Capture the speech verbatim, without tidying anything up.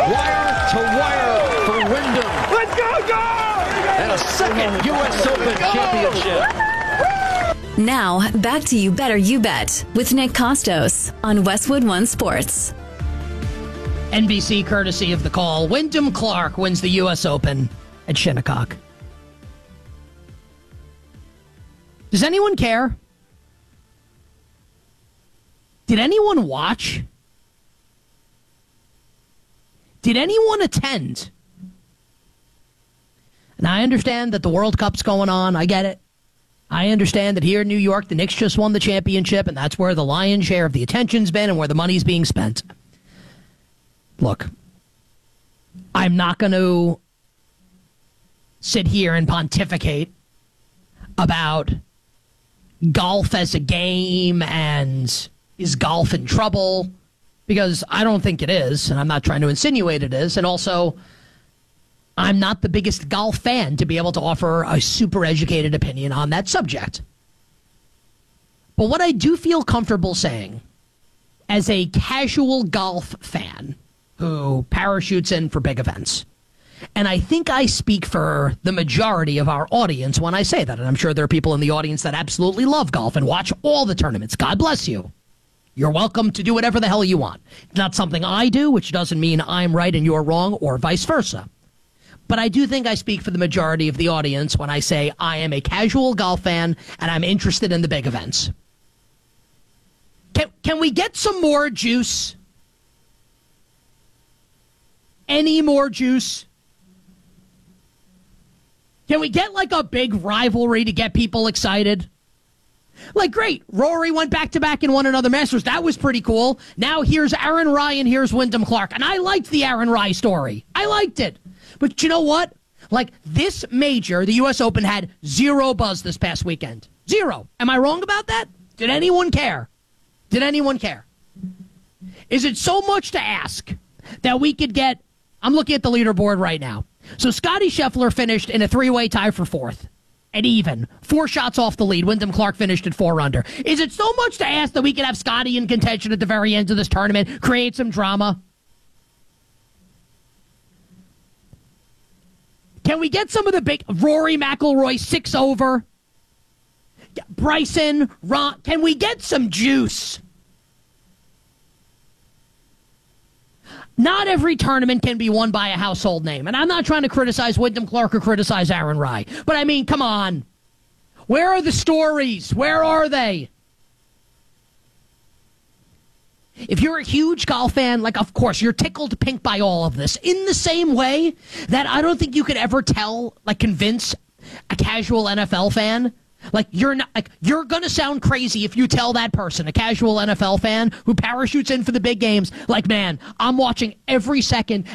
Wire to wire for Wyndham. Let's go, go! And a second U S Open championship. Now, back to You Better You Bet with Nick Costos on Westwood One Sports. N B C courtesy of The Call. Wyndham Clark wins the U S Open at Shinnecock. Does anyone care? Did anyone watch? Did anyone attend? And I understand that the World Cup's going on. I get it. I understand that here in New York, the Knicks just won the championship, and that's where the lion's share of the attention's been and where the money's being spent. Look, I'm not going to sit here and pontificate about golf as a game and is golf in trouble, because I don't think it is, and I'm not trying to insinuate it is, and also I'm not the biggest golf fan to be able to offer a super educated opinion on that subject. But what I do feel comfortable saying, as a casual golf fan who parachutes in for big events, and I think I speak for the majority of our audience when I say that, and I'm sure there are people in the audience that absolutely love golf and watch all the tournaments. God bless you. You're welcome to do whatever the hell you want. It's not something I do, which doesn't mean I'm right and you're wrong, or vice versa. But I do think I speak for the majority of the audience when I say I am a casual golf fan and I'm interested in the big events. Can, can we get some more juice? Any more juice? Can we get like a big rivalry to get people excited? Like, great, Rory went back-to-back and won another Masters. That was pretty cool. Now here's Aaron Rai and here's Wyndham Clark. And I liked the Aaron Rai story. I liked it. But you know what? Like, this major, the U S Open, had zero buzz this past weekend. Zero. Am I wrong about that? Did anyone care? Did anyone care? Is it so much to ask that we could get... I'm looking at the leaderboard right now. So Scottie Scheffler finished in a three-way tie for fourth. At even. Four shots off the lead. Wyndham Clark finished at four under. Is it so much to ask that we could have Scottie in contention at the very end of this tournament, create some drama? Can we get some of the big... Rory McIlroy, six over? Bryson, Ron... Can we get some juice? Not every tournament can be won by a household name. And I'm not trying to criticize Wyndham Clark or criticize Aaron Rai. But I mean, come on. Where are the stories? Where are they? If you're a huge golf fan, like, of course, you're tickled pink by all of this. In the same way that I don't think you could ever tell, like, convince a casual N F L fan. Like, you're not, like, you're going to sound crazy if you tell that person, a casual N F L fan who parachutes in for the big games, like, man, I'm watching every second,